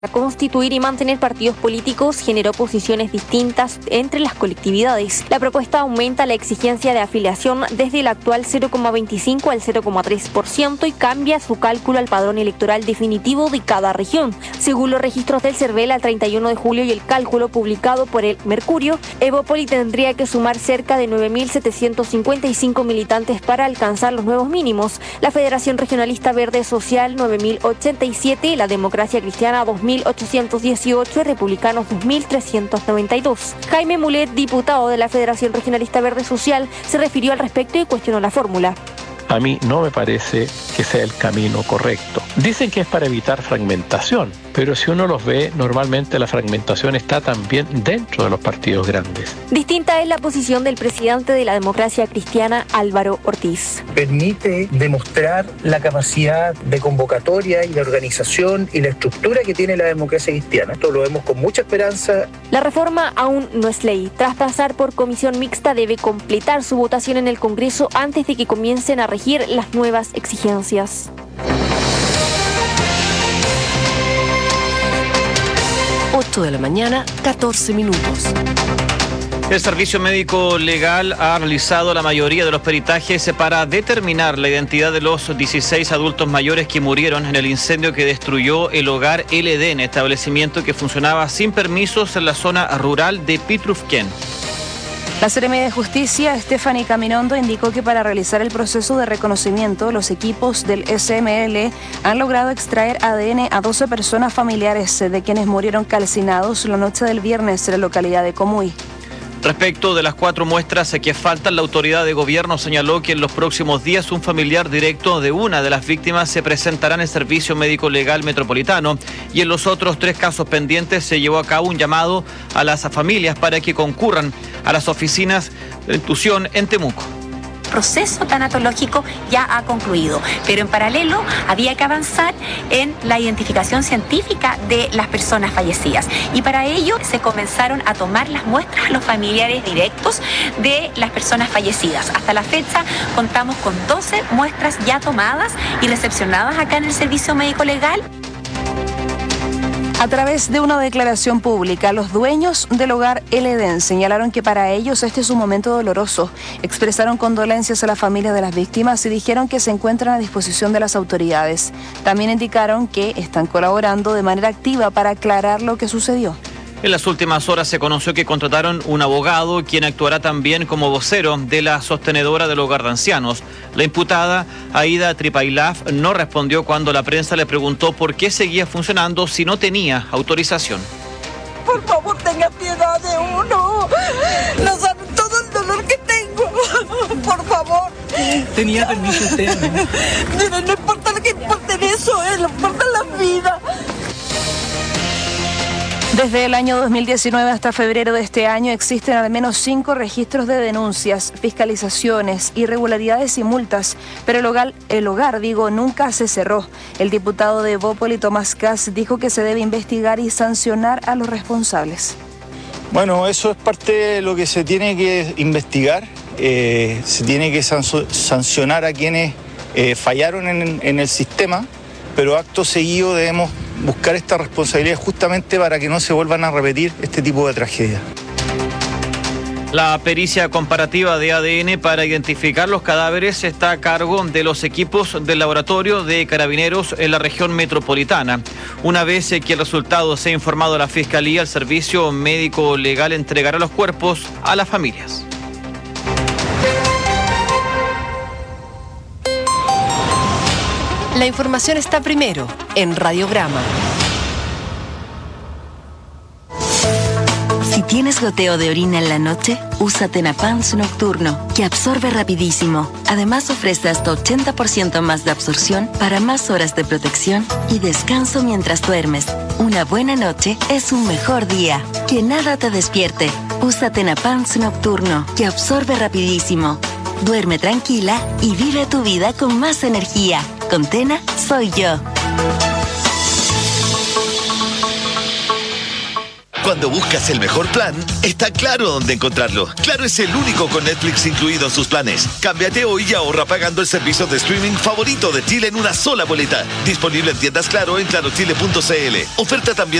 Constituir y mantener partidos políticos generó posiciones distintas entre las colectividades. La propuesta aumenta la exigencia de afiliación desde el actual 0,25 al 0,3% y cambia su cálculo al padrón electoral definitivo de cada región. Según los registros del CERVEL al 31 de julio y el cálculo publicado por el Mercurio, Evópoli tendría que sumar cerca de 9.755 militantes para alcanzar los nuevos mínimos. La Federación Regionalista Verde Social 9.087, la Democracia Cristiana 2.818 y Republicanos 2.392. Jaime Mulet, diputado de la Federación Regionalista Verde Social, se refirió al respecto y cuestionó la fórmula. A mí no me parece que sea el camino correcto. Dicen que es para evitar fragmentación, pero si uno los ve, normalmente la fragmentación está también dentro de los partidos grandes. Distinta es la posición del presidente de la Democracia Cristiana, Álvaro Ortiz. Permite demostrar la capacidad de convocatoria y de organización y la estructura que tiene la democracia cristiana. Esto lo vemos con mucha esperanza. La reforma aún no es ley. Tras pasar por comisión mixta, debe completar su votación en el Congreso antes de que comiencen a regir las nuevas exigencias. 8 de la mañana, 14 minutos. El Servicio Médico Legal ha realizado la mayoría de los peritajes para determinar la identidad de los 16 adultos mayores que murieron en el incendio que destruyó el hogar LDN, establecimiento que funcionaba sin permisos en la zona rural de Pitrufquén. La Seremi de Justicia, Stephanie Caminondo, indicó que para realizar el proceso de reconocimiento, los equipos del SML han logrado extraer ADN a 12 personas familiares de quienes murieron calcinados la noche del viernes en la localidad de Comuy. Respecto de las 4 muestras que faltan, la autoridad de gobierno señaló que en los próximos días un familiar directo de una de las víctimas se presentará en el Servicio Médico Legal Metropolitano y en los otros 3 casos pendientes se llevó a cabo un llamado a las familias para que concurran a las oficinas de institución en Temuco. Proceso tanatológico ya ha concluido, pero en paralelo había que avanzar en la identificación científica de las personas fallecidas y para ello se comenzaron a tomar las muestras a los familiares directos de las personas fallecidas. Hasta la fecha contamos con 12 muestras ya tomadas y recepcionadas acá en el Servicio Médico Legal. A través de una declaración pública, los dueños del hogar LDN señalaron que para ellos este es un momento doloroso. Expresaron condolencias a la familia de las víctimas y dijeron que se encuentran a disposición de las autoridades. También indicaron que están colaborando de manera activa para aclarar lo que sucedió. En las últimas horas se conoció que contrataron un abogado, quien actuará también como vocero de la sostenedora del hogar de ancianos. La imputada, Aida Tripailaf, no respondió cuando la prensa le preguntó por qué seguía funcionando si no tenía autorización. Por favor, tenga piedad de uno. No saben todo el dolor que tengo. Por favor. ¿Tenía permiso usted? No importa lo que importa en eso, no importa la vida. Desde el año 2019 hasta febrero de este año existen al menos 5 registros de denuncias, fiscalizaciones, irregularidades y multas, pero el hogar nunca se cerró. El diputado de Evópoli, Tomás Kass, dijo que se debe investigar y sancionar a los responsables. Bueno, eso es parte de lo que se tiene que investigar. Se tiene que sancionar a quienes fallaron en el sistema, pero acto seguido debemos buscar esta responsabilidad justamente para que no se vuelvan a repetir este tipo de tragedias. La pericia comparativa de ADN para identificar los cadáveres está a cargo de los equipos del laboratorio de Carabineros en la región metropolitana. Una vez que el resultado sea informado a la Fiscalía, el Servicio Médico Legal entregará los cuerpos a las familias. La información está primero en Radiograma. Si tienes goteo de orina en la noche, usa Tenapans Nocturno, que absorbe rapidísimo. Además ofrece hasta 80% más de absorción para más horas de protección y descanso mientras duermes. Una buena noche es un mejor día. Que nada te despierte. Usa Tenapans Nocturno, que absorbe rapidísimo. Duerme tranquila y vive tu vida con más energía. Con Tena, soy yo. Cuando buscas el mejor plan, está Claro dónde encontrarlo. Claro es el único con Netflix incluido en sus planes. Cámbiate hoy y ahorra pagando el servicio de streaming favorito de Chile en una sola boleta. Disponible en tiendas Claro en clarochile.cl. Oferta también